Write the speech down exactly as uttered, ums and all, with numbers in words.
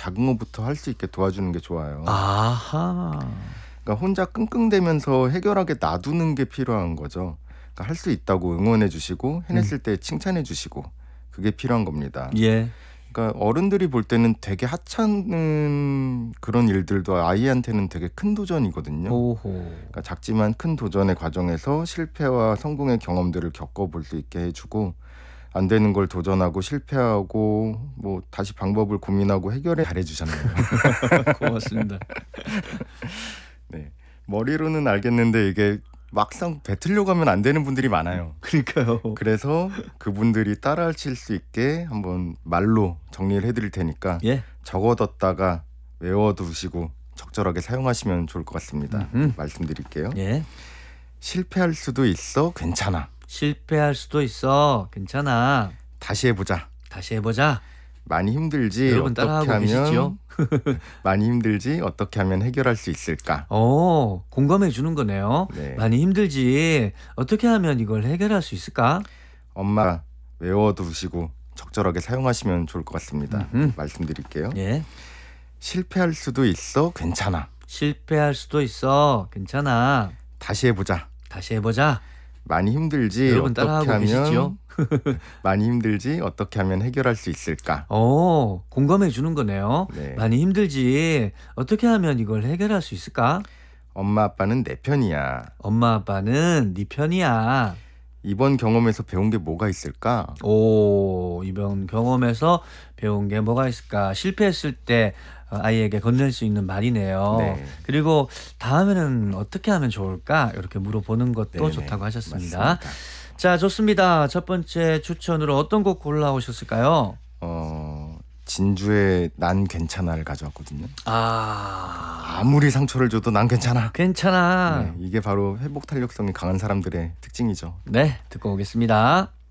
작은 것부터 할 수 있게 도와주는 게 좋아요. 아하. 그러니까 혼자 끙끙대면서 해결하게 놔두는 게 필요한 거죠. 그러니까 할 수 있다고 응원해 주시고 해냈을 때 칭찬해 주시고 그게 필요한 겁니다. 예. 그러니까 어른들이 볼 때는 되게 하찮은 그런 일들도 아이한테는 되게 큰 도전이거든요. 오호. 그러니까 작지만 큰 도전의 과정에서 실패와 성공의 경험들을 겪어볼 수 있게 해주고 안 되는 걸 도전하고 실패하고 뭐 다시 방법을 고민하고 해결해 잘해주셨네요. 고맙습니다. 네, 머리로는 알겠는데 이게 막상 뱉으려고 하면 안 되는 분들이 많아요. 그러니까요. 그래서 그분들이 따라하실 수 있게 한번 말로 정리를 해드릴 테니까 예. 적어뒀다가 외워두시고 적절하게 사용하시면 좋을 것 같습니다. 음흠. 말씀드릴게요. 예. 실패할 수도 있어 괜찮아. 실패할 수도 있어. 괜찮아. 다시 해보자. 다시 해보자. 많이 힘들지 여러분 어떻게 따라하고 하면 계시죠? 많이 힘들지 어떻게 하면 해결할 수 있을까? 오, 공감해 주는 거네요. 네. 많이 힘들지. 어떻게 하면 이걸 해결할 수 있을까? 엄마 외워두시고 적절하게 사용하시면 좋을 것 같습니다. 음흠. 말씀드릴게요. 예. 실패할 수도 있어 괜찮아. 실패할 수도 있어. 괜찮아. 다시 해보자. 다시 해보자. 많이 힘들지 여러분 어떻게 따라하고 하면 계시죠? 많이 힘들지 어떻게 하면 해결할 수 있을까? 오, 공감해 주는 거네요. 네. 많이 힘들지. 어떻게 하면 이걸 해결할 수 있을까? 엄마 아빠는 내 편이야. 엄마 아빠는 네 편이야. 이번 경험에서 배운 게 뭐가 있을까? 오, 이번 경험에서 배운 게 뭐가 있을까? 실패했을 때 아이에게 건넬 수 있는 말이네요. 네. 그리고 다음에는 어떻게 하면 좋을까? 이렇게 물어보는 것도 네네, 좋다고 하셨습니다. 맞습니다. 자, 좋습니다. 첫 번째 추천으로 어떤 곡 골라오셨을까요? 어, 진주의 난 괜찮아를 가져왔거든요. 아, 아무리 상처를 줘도 난 괜찮아. 괜찮아. 네, 이게 바로 회복 탄력성이 강한 사람들의 특징이죠. 네, 듣고 오겠습니다.